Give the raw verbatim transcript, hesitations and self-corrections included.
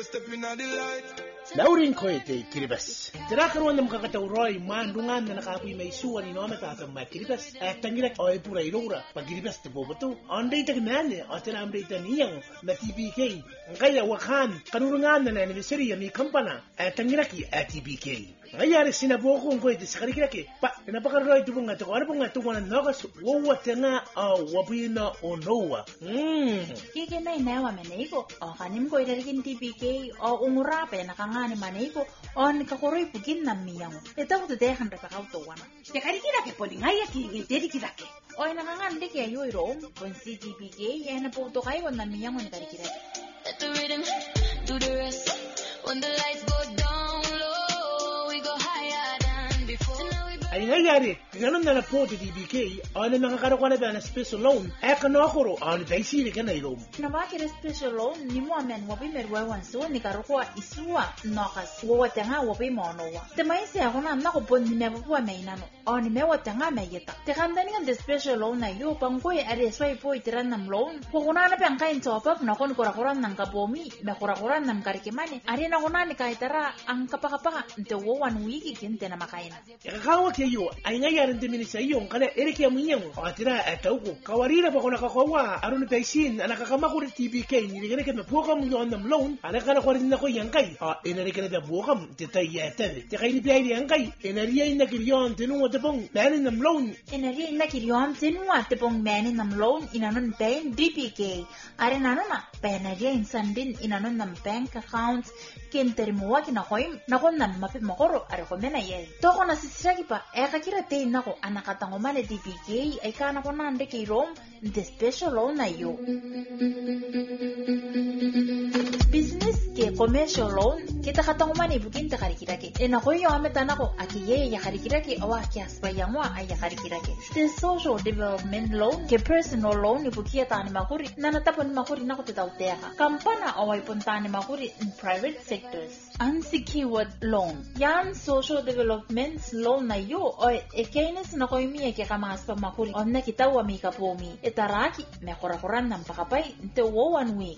step in the light. Laurin koete kiribas. Tirakar wanda makakatauroy mandungan na nakapoy may suwa ni Noma Tata makiribas. At tangira oy pura irura pagiribas te boboto. Onday tagnane o tinamday taniyang na T B K. Ang kaya wakan kanurungan na anniversary ni kampana at tangira ki at T B K. Ngayari sinaboko kung koete sa karikiraki. Pa napakaroy tubong nga tuko. Ano pong nga tuko na nokas wawata nga wabina o nowa. Hmm. Kiki na inawa maneko. O kanim ko ilarikin T B K o umurape na kanga ni maneko o nikakoroy pugin na miyang. Ito ko tudehan rata kauto wana. Te karikiraki po ni ngaya ki dedikiraki. O nakangandi kaya yoy rom. Kung si T B K ay naputo kayo na miyang ni karikiraki. Let the rhythm do the rest. When the lights go down low, we go higher than before. Ay ngayari, ganun na na po ti T B K, o na nakakaroon na ba na special loan, e kanokoro, o na daisiri ka na ilom. Namakira special loan, ni mo amen wapi merwewan so, ni karukwa isua, nokas, wawatanga wapi monowa. Temaisi ako na nakupon ni mewapuwa may nano, o ni mewatanga may yata. Tekandani ang the special loan na iyo, pangkoy ari sway po itiran ng loan, kukuna na pa ang kain topap, na kon kurakuran ng kabomi, na kurakuran ng karikimani, ari na kuna ni kaitara, ang kapakapaka, nte wawan wiki kinte na makaina. Ikakawak yo ay ngayaran din sa iyo kada erikya mo niyo o atira ataw ko kawarira pa ko nakakawa aron taisin ana kakamakurit T B K ni gani ka mapukam yo ng loan ana kana ko rin nako yang kay a inarika na bukam titay yata ti kay ni piyay yang kay inariya na kilyon tinungo tapong manin ng loan inariya na kilyon tinungo tapong manin ng loan inanon pain D P K are nanon na penariya insan din inanon ng bank accounts kintermuwa kinakoy nakon na mapimokoro are ko menaye to ko nasisiragi pa eka kira te nako anakatango mane T B K ay kana ko nande kay rom the special loan na yo business ke commercial loan kita katango mane bukin ta karikirake ena ko yo ameta nako akiye ya karikirake awa kias bayamwa ay ya karikirake the social development loan ke personal loan ibukia tani makuri nanatapon makuri nako titauteha kampana away puntani makuri in private sectors unsecured loan yan social development loan na yo o ekainis na koy mi ke kamas pa makuri onna kitawa mi kapomi etaraki me korakoran ng pakapay nte wowan week